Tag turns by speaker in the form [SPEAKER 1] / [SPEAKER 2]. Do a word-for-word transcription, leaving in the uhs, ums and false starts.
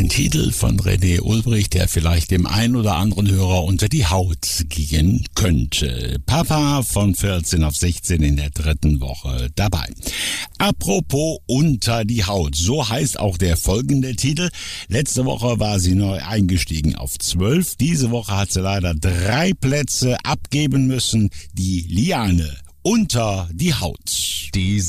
[SPEAKER 1] Ein Titel von René Ulbricht, der vielleicht dem einen oder anderen Hörer unter die Haut gehen könnte. Papa von vierzehn auf sechzehn in der dritten Woche dabei. Apropos unter die Haut, so heißt auch der folgende Titel. Letzte Woche war sie neu eingestiegen auf zwölf. Diese Woche hat sie leider drei Plätze abgeben müssen. Die Liane unter die Haut.
[SPEAKER 2] Die